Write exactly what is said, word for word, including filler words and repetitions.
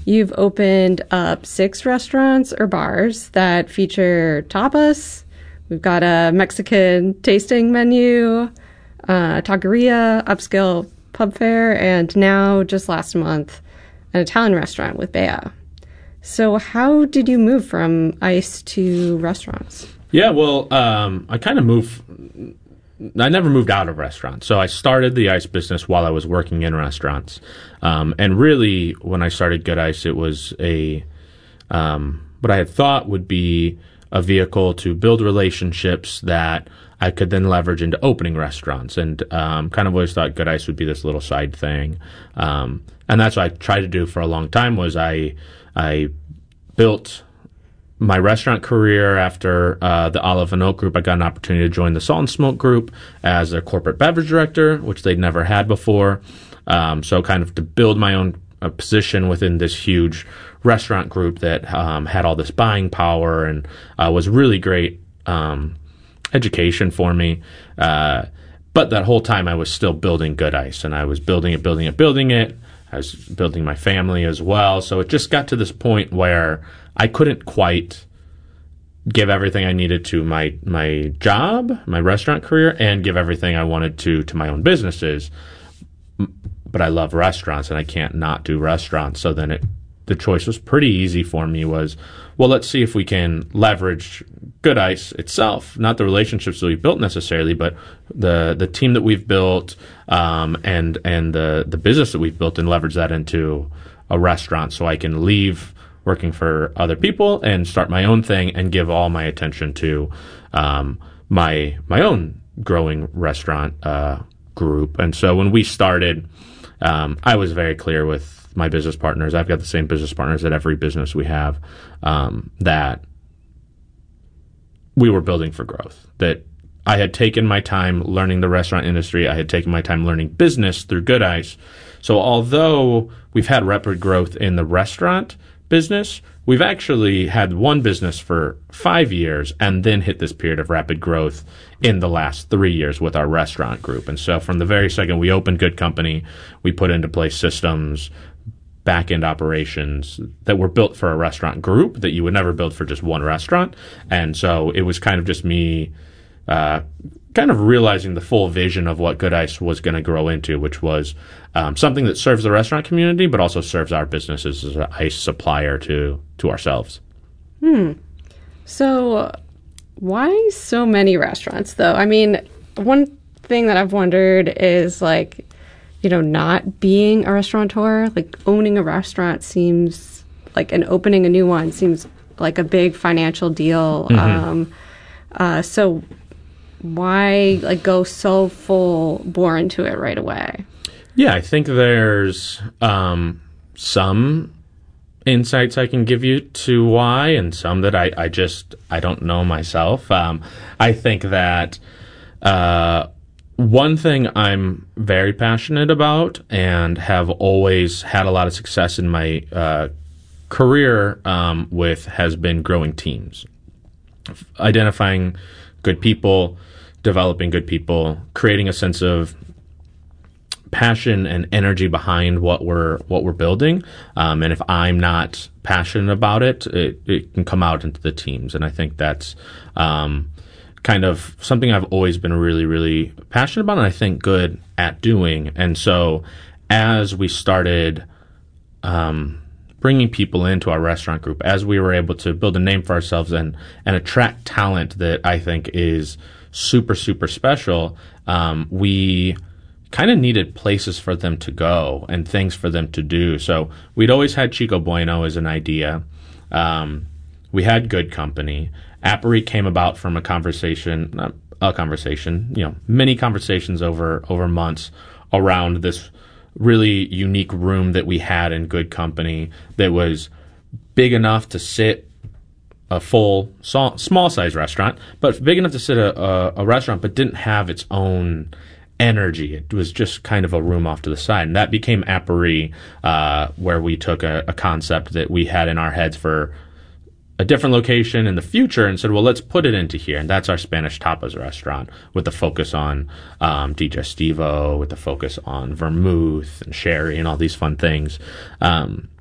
you've opened up six restaurants or bars that feature tapas. We've got a Mexican tasting menu, uh, taqueria, upscale pub fare, and now, just last month, an Italian restaurant with Bea. So how did you move from ICE to restaurants? Yeah, well, um, I kind of moved... I never moved out of restaurants. So I started the ICE business while I was working in restaurants. Um, and really, when I started Good Ice, it was a um, what I had thought would be a vehicle to build relationships that I could then leverage into opening restaurants. And um, kind of always thought Good Ice would be this little side thing. Um, and that's what I tried to do for a long time was I I built my restaurant career after uh, the Olive and Oak Group. I got an opportunity to join the Salt and Smoke Group as their corporate beverage director, which they'd never had before. Um, so kind of to build my own uh, position within this huge restaurant group that um, had all this buying power and uh, was really great um, education for me. Uh, but that whole time I was still building Good Ice, and I was building it, building it, building it. I was building my family as well. So it just got to this point where I couldn't quite give everything I needed to my my job, my restaurant career, and give everything I wanted to to my own businesses. But I love restaurants, and I can't not do restaurants. So then it, the choice was pretty easy for me was, well, let's see if we can leverage Good Ice itself, not the relationships that we've built necessarily, but the the team that we've built um, and and the, the business that we've built, and leverage that into a restaurant so I can leave working for other people and start my own thing and give all my attention to um, my my own growing restaurant uh, group. And so when we started, um, I was very clear with my business partners. I've got the same business partners at every business we have, um, that we were building for growth, that I had taken my time learning the restaurant industry. I had taken my time learning business through Good Ice. So although we've had rapid growth in the restaurant business, we've actually had one business for five years and then hit this period of rapid growth in the last three years with our restaurant group. And so from the very second we opened Good Company, we put into place systems, back-end operations that were built for a restaurant group that you would never build for just one restaurant. And so it was kind of just me uh, kind of realizing the full vision of what Good Ice was going to grow into, which was um, something that serves the restaurant community, but also serves our businesses as an ice supplier to to ourselves. Hmm. So why so many restaurants, though? I mean, one thing that I've wondered is, like, you know, not being a restaurateur, like owning a restaurant seems like, and opening a new one seems like a big financial deal. Mm-hmm. Um, uh, so why like go so full bore into it right away? Yeah, I think there's um, some insights I can give you to why, and some that I, I just, I don't know myself. Um, I think that uh, one thing I'm very passionate about and have always had a lot of success in my uh, career um, with has been growing teams, identifying good people, developing good people, creating a sense of passion and energy behind what we're what we're building. Um, and if I'm not passionate about it, it, it can come out into the teams. And I think that's um, kind of something I've always been really, really passionate about, and I think good at doing. And so as we started um, bringing people into our restaurant group, as we were able to build a name for ourselves and, and attract talent that I think is super, super special, um, we kind of needed places for them to go and things for them to do. So we'd always had Chico Bueno as an idea. Um, we had Good Company. Apparit came about from a conversation, not a conversation, you know, many conversations over, over months around this really unique room that we had in Good Company that was big enough to sit a full small size restaurant, but big enough to sit a, a, a restaurant, but didn't have its own energy. It was just kind of a room off to the side. And that became Apparit, uh, where we took a, a concept that we had in our heads for a different location in the future and said, well, let's put it into here. And that's our Spanish tapas restaurant with the focus on um, digestivo, with the focus on vermouth and sherry and all these fun things. Um,